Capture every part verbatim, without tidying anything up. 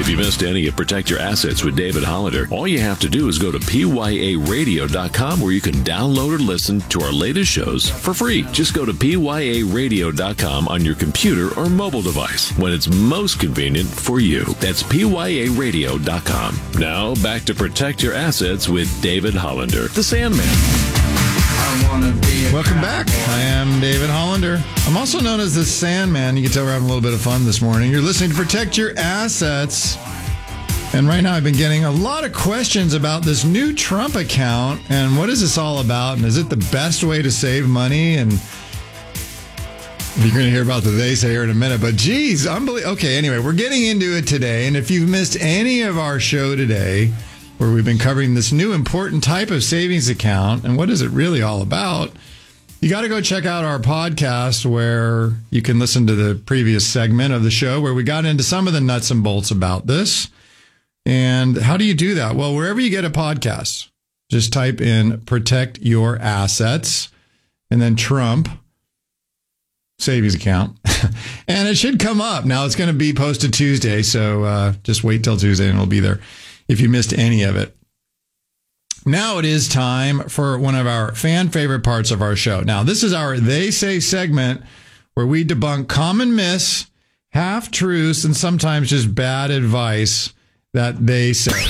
If you missed any of Protect Your Assets with David Hollander, all you have to do is go to P Y A radio dot com where you can download or listen to our latest shows for free. Just go to P Y A radio dot com on your computer or mobile device when it's most convenient for you. That's P Y A radio dot com. Now, back to Protect Your Assets with David Hollander, the Sandman. Welcome back. I am David Hollander. I'm also known as the Sandman. You can tell we're having a little bit of fun this morning. You're listening to Protect Your Assets. And right now I've been getting a lot of questions about this new Trump account and what is this all about? And is it the best way to save money? And you're going to hear about the they say here in a minute. But geez, unbelievable. Okay, anyway, we're getting into it today. And if you've missed any of our show today, where we've been covering this new important type of savings account and what is it really all about, you got to go check out our podcast where you can listen to the previous segment of the show where we got into some of the nuts and bolts about this. And how do you do that? Well, wherever you get a podcast, just type in Protect Your Assets and then Trump savings account. And it should come up. Now it's going to be posted Tuesday. So uh, just wait till Tuesday and it'll be there if you missed any of it. Now it is time for one of our fan favorite parts of our show. Now, this is our They Say segment where we debunk common myths, half-truths, and sometimes just bad advice that they say.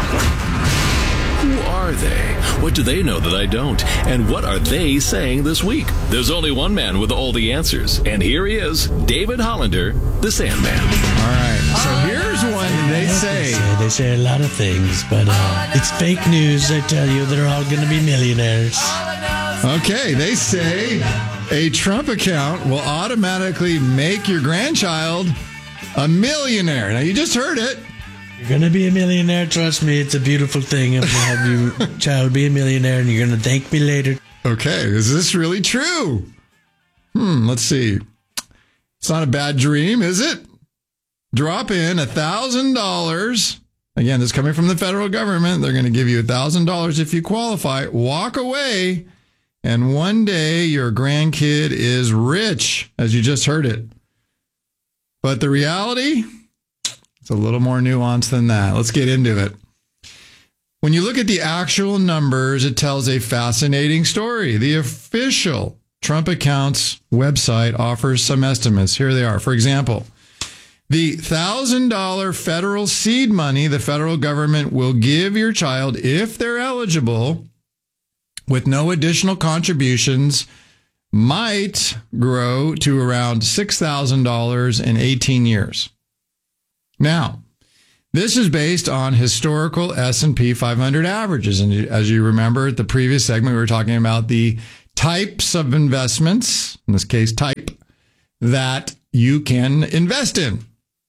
Who are they? What do they know that I don't? And what are they saying this week? There's only one man with all the answers. And here he is, David Hollander, the Sandman. All right. So here's one they say. They say a lot of things, but uh, it's fake news. I tell you, they're all going to be millionaires. Okay. They say a Trump account will automatically make your grandchild a millionaire. Now, you just heard it. You're going to be a millionaire. Trust me, it's a beautiful thing. I'm going to have your child be a millionaire, and you're going to thank me later. Okay, is this really true? Hmm, let's see. It's not a bad dream, is it? Drop in one thousand dollars. Again, this is coming from the federal government. They're going to give you one thousand dollars if you qualify. Walk away, and one day your grandkid is rich, as you just heard it. But the reality... it's a little more nuanced than that. Let's get into it. When you look at the actual numbers, it tells a fascinating story. The official Trump account's website offers some estimates. Here they are. For example, the one thousand dollars federal seed money the federal government will give your child if they're eligible with no additional contributions might grow to around six thousand dollars in eighteen years. Now, this is based on historical S and P five hundred averages. And as you remember, at the previous segment, we were talking about the types of investments, in this case, type, that you can invest in.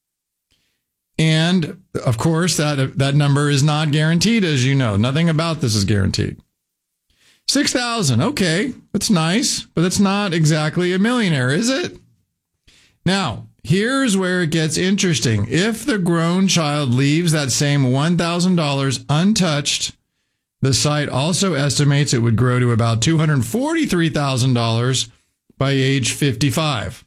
And, of course, that, that number is not guaranteed, as you know. Nothing about this is guaranteed. six thousand dollars, okay, that's nice, but that's not exactly a millionaire, is it? Now, here's where it gets interesting. If the grown child leaves that same one thousand dollars untouched, the site also estimates it would grow to about two hundred forty-three thousand dollars by age fifty-five.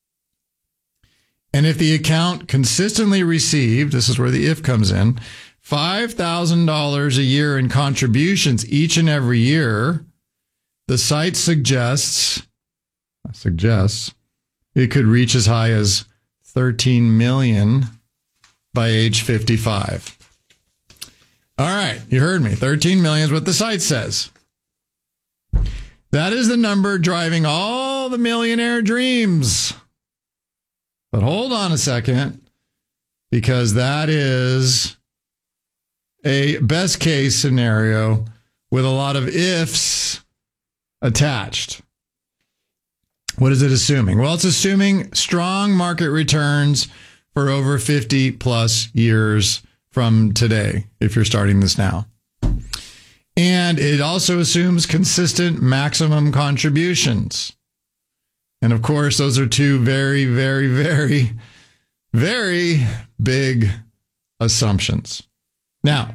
And if the account consistently received, this is where the if comes in, five thousand dollars a year in contributions each and every year, the site suggests, suggests, it could reach as high as thirteen million dollars by age fifty-five. All right, you heard me. thirteen million dollars is what the site says. That is the number driving all the millionaire dreams. But hold on a second, because that is a best case scenario with a lot of ifs attached. What is it assuming? Well, it's assuming strong market returns for over fifty plus years from today, if you're starting this now. And it also assumes consistent maximum contributions. And of course, those are two very, very, very, very big assumptions. Now,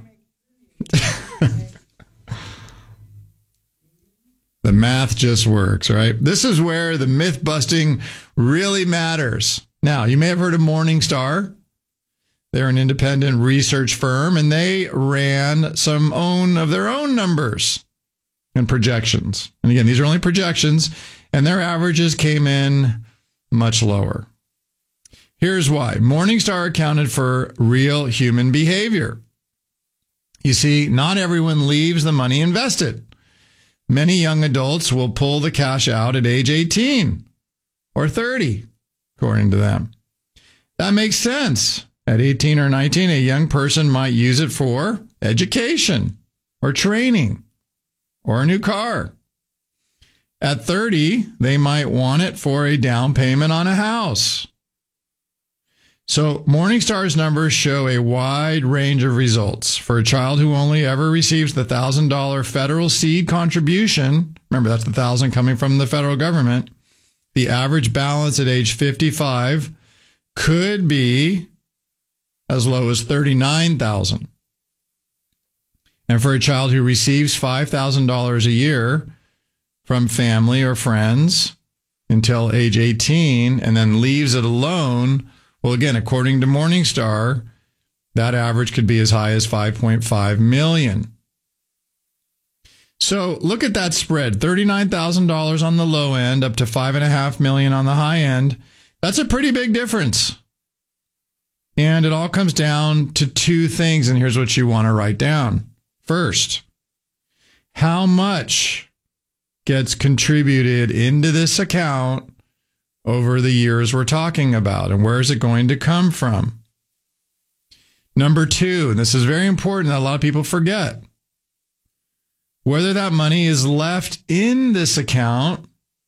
the math just works, right? This is where the myth busting really matters. Now, you may have heard of Morningstar. They're an independent research firm, and they ran some own of their own numbers and projections. And again, these are only projections, and their averages came in much lower. Here's why. Morningstar accounted for real human behavior. You see, not everyone leaves the money invested. Many young adults will pull the cash out at age eighteen or thirty, according to them. That makes sense. At eighteen or nineteen, a young person might use it for education or training or a new car. At thirty, they might want it for a down payment on a house. So Morningstar's numbers show a wide range of results. For a child who only ever receives the one thousand dollars federal seed contribution, remember that's the one thousand dollars coming from the federal government, the average balance at age fifty-five could be as low as thirty-nine thousand dollars. And for a child who receives five thousand dollars a year from family or friends until age eighteen and then leaves it alone, well, again, according to Morningstar, that average could be as high as five point five million dollars. So look at that spread, thirty-nine thousand dollars on the low end, up to five point five million dollars on the high end. That's a pretty big difference. And it all comes down to two things, and here's what you want to write down. First, how much gets contributed into this account over the years we're talking about, and where is it going to come from? Number two, and this is very important that a lot of people forget, whether that money is left in this account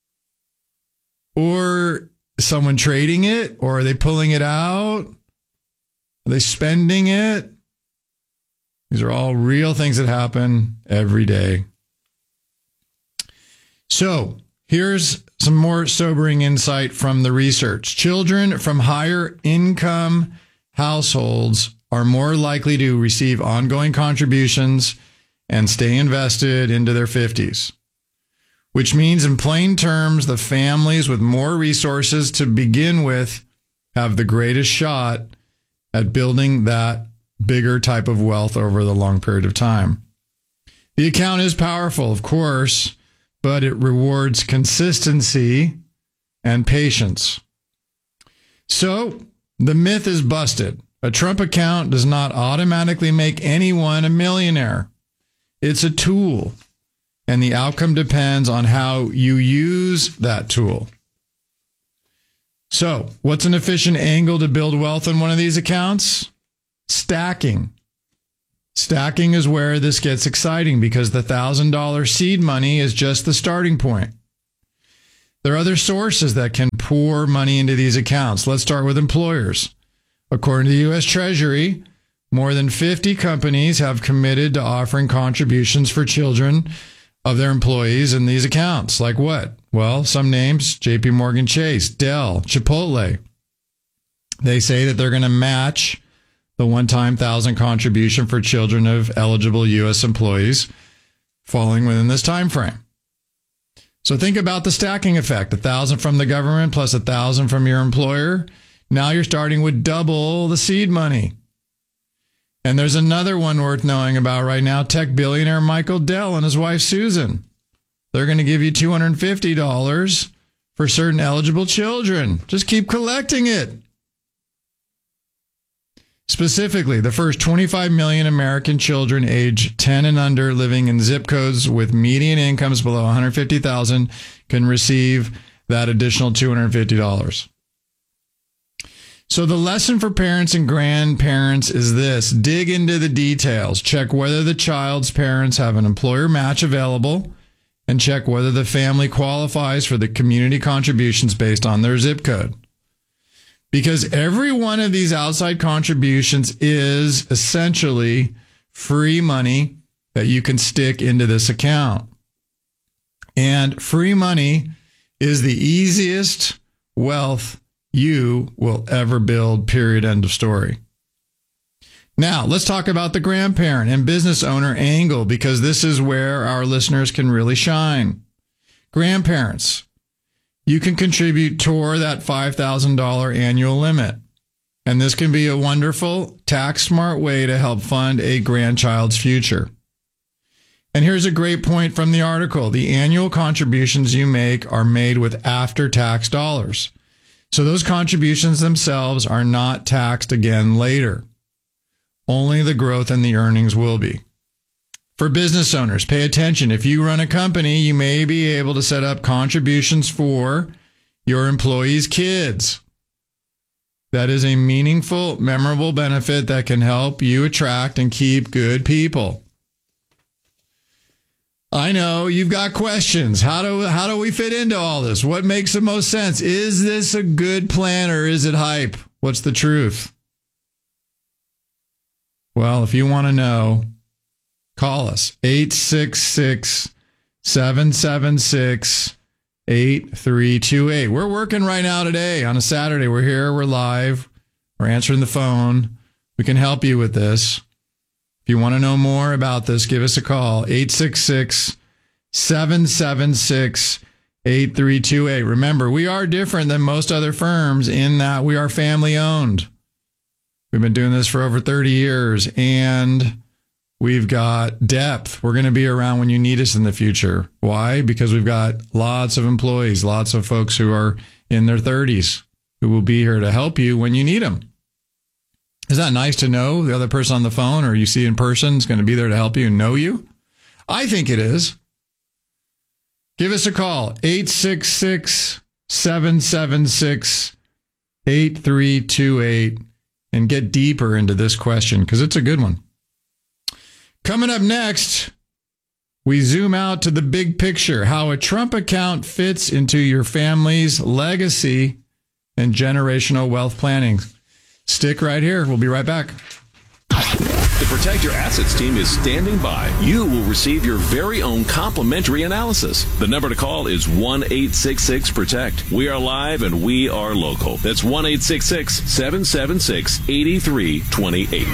or someone trading it, or are they pulling it out? Are they spending it? These are all real things that happen every day. So here's some more sobering insight from the research. Children from higher income households are more likely to receive ongoing contributions and stay invested into their fifties, which means in plain terms, the families with more resources to begin with have the greatest shot at building that bigger type of wealth over the long period of time. The account is powerful, of course, but it rewards consistency and patience. So the myth is busted. A Trump account does not automatically make anyone a millionaire. It's a tool, and the outcome depends on how you use that tool. So what's an efficient angle to build wealth in one of these accounts? Stacking. Stacking is where this gets exciting because the one thousand dollars seed money is just the starting point. There are other sources that can pour money into these accounts. Let's start with employers. According to the U S Treasury, more than fifty companies have committed to offering contributions for children of their employees in these accounts. Like what? Well, some names, J P Morgan Chase, Dell, Chipotle. They say that they're going to match the one-time one thousand dollars contribution for children of eligible U S employees falling within this time frame. So think about the stacking effect, one thousand dollars from the government plus one thousand dollars from your employer. Now you're starting with double the seed money. And there's another one worth knowing about right now, tech billionaire Michael Dell and his wife Susan. They're going to give you two hundred fifty dollars for certain eligible children. Just keep collecting it. Specifically, the first twenty-five million American children age ten and under living in zip codes with median incomes below one hundred fifty thousand dollars can receive that additional two hundred fifty dollars. So the lesson for parents and grandparents is this: dig into the details. Check whether the child's parents have an employer match available, and check whether the family qualifies for the community contributions based on their zip code. Because every one of these outside contributions is essentially free money that you can stick into this account. And free money is the easiest wealth you will ever build, period, end of story. Now, let's talk about the grandparent and business owner angle, because this is where our listeners can really shine. Grandparents, you can contribute toward that five thousand dollars annual limit. And this can be a wonderful, tax-smart way to help fund a grandchild's future. And here's a great point from the article. The annual contributions you make are made with after-tax dollars. So those contributions themselves are not taxed again later. Only the growth in the earnings will be. For business owners, pay attention. If you run a company, you may be able to set up contributions for your employees' kids. That is a meaningful, memorable benefit that can help you attract and keep good people. I know you've got questions. How do how do we fit into all this? What makes the most sense? Is this a good plan or is it hype? What's the truth? Well, if you want to know, call us eight six six, seven seven six, eight three two eight. We're working right now today on a Saturday. We're here. We're live. We're answering the phone. We can help you with this. If you want to know more about this, give us a call, eight six six, seven seven six, eight three two eight. Remember, we are different than most other firms in that we are family owned. We've been doing this for over thirty years, and we've got depth. We're going to be around when you need us in the future. Why? Because we've got lots of employees, lots of folks who are in their thirties who will be here to help you when you need them. Is that nice to know the other person on the phone or you see in person is going to be there to help you and know you? I think it is. Give us a call, eight six six, seven seven six, eight three two eight, and get deeper into this question because it's a good one. Coming up next, we zoom out to the big picture, how a Trump account fits into your family's legacy and generational wealth planning. Stick right here. We'll be right back. The Protect Your Assets team is standing by. You will receive your very own complimentary analysis. The number to call is one eight six six protect. We are live and we are local. That's one eight six six, seven seven six, eight three two eight.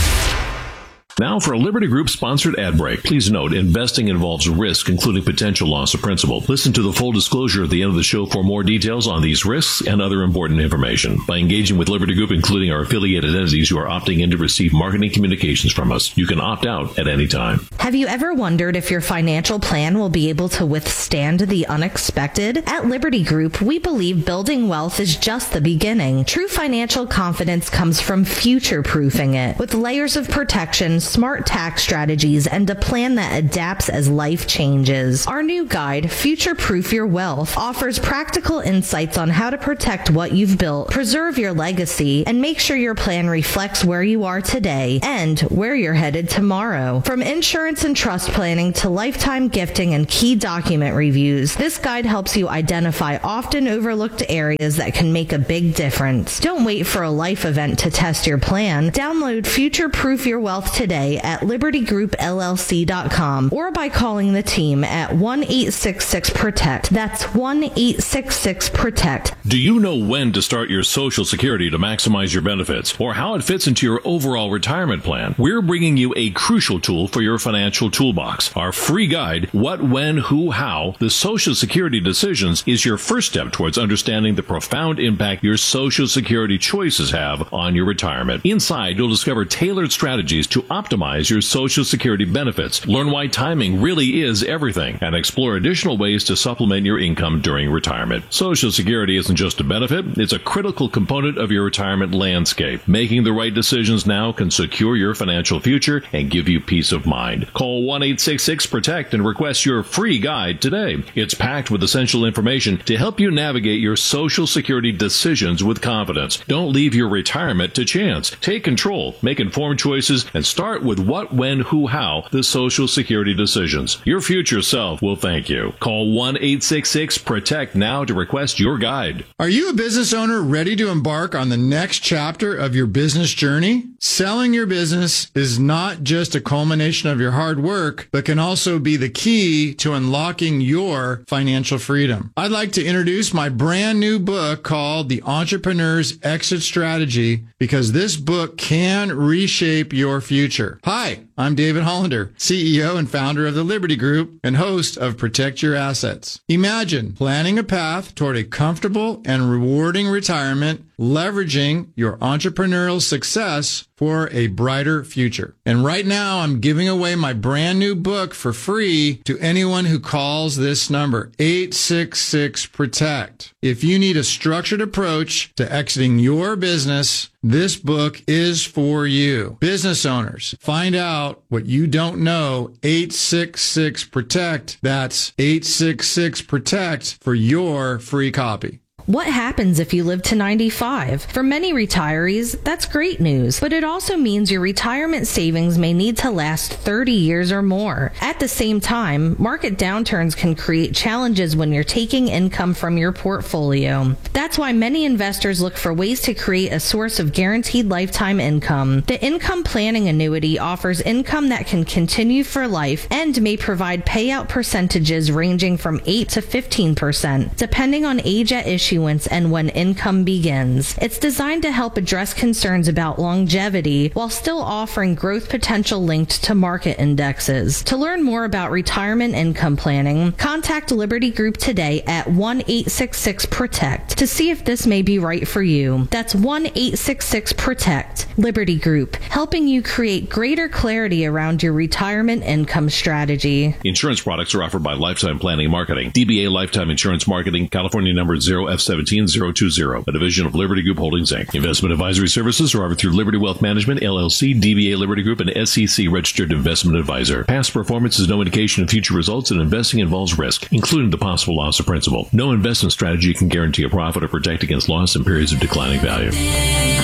Now for a Liberty Group-sponsored ad break. Please note, investing involves risk, including potential loss of principal. Listen to the full disclosure at the end of the show for more details on these risks and other important information. By engaging with Liberty Group, including our affiliated entities, you are opting in to receive marketing communications from us. You can opt out at any time. Have you ever wondered if your financial plan will be able to withstand the unexpected? At Liberty Group, we believe building wealth is just the beginning. True financial confidence comes from future-proofing it, with layers of protection, smart tax strategies, and a plan that adapts as life changes. Our new guide, Future Proof Your Wealth, offers practical insights on how to protect what you've built, preserve your legacy, and make sure your plan reflects where you are today and where you're headed tomorrow. From insurance and trust planning to lifetime gifting and key document reviews, this guide helps you identify often overlooked areas that can make a big difference. Don't wait for a life event to test your plan. Download Future Proof Your Wealth today at liberty group L L C dot com or by calling the team at one eight six six protect. That's one eight six six protect. Do you know when to start your Social Security to maximize your benefits or how it fits into your overall retirement plan? We're bringing you a crucial tool for your financial toolbox. Our free guide, What, When, Who, How, the Social Security Decisions, is your first step towards understanding the profound impact your Social Security choices have on your retirement. Inside, you'll discover tailored strategies to optimize your Social Security benefits, learn why timing really is everything, and explore additional ways to supplement your income during retirement. Social Security isn't just a benefit, it's a critical component of your retirement landscape. Making the right decisions now can secure your financial future and give you peace of mind. Call one eight six six protect and request your free guide today. It's packed with essential information to help you navigate your Social Security decisions with confidence. Don't leave your retirement to chance. Take control, make informed choices, and start with What, When, Who, How, the Social Security Decisions. Your future self will thank you. Call one eight six six protect now to request your guide. Are you a business owner ready to embark on the next chapter of your business journey? Selling your business is not just a culmination of your hard work, but can also be the key to unlocking your financial freedom. I'd like to introduce my brand new book called The Entrepreneur's Exit Strategy, because this book can reshape your future. Hi, I'm David Hollander, C E O and founder of the Liberty Group and host of Protect Your Assets. Imagine planning a path toward a comfortable and rewarding retirement, leveraging your entrepreneurial success for a brighter future. And right now, I'm giving away my brand new book for free to anyone who calls this number, eight six six, PROTECT. If you need a structured approach to exiting your business, this book is for you. Business owners, find out what you don't know. eight six six, PROTECT. That's eight six six, PROTECT for your free copy. What happens if you live to ninety-five? For many retirees, that's great news, but it also means your retirement savings may need to last thirty years or more. At the same time, market downturns can create challenges when you're taking income from your portfolio. That's why many investors look for ways to create a source of guaranteed lifetime income. The Income Planning Annuity offers income that can continue for life and may provide payout percentages ranging from eight to fifteen percent, depending on age at issue and when income begins. It's designed to help address concerns about longevity while still offering growth potential linked to market indexes. To learn more about retirement income planning, contact Liberty Group today at one eight six six, PROTECT to see if this may be right for you. That's one eight six six, PROTECT. Liberty Group, helping you create greater clarity around your retirement income strategy. Insurance products are offered by Lifetime Planning Marketing. D B A Lifetime Insurance Marketing, California number zero F seventeen zero two zero, a division of Liberty Group Holdings, Incorporated. Investment advisory services are offered through Liberty Wealth Management, L L C, D B A Liberty Group, and S E C registered investment advisor. Past performance is no indication of future results, and investing involves risk, including the possible loss of principal. No investment strategy can guarantee a profit or protect against loss in periods of declining value.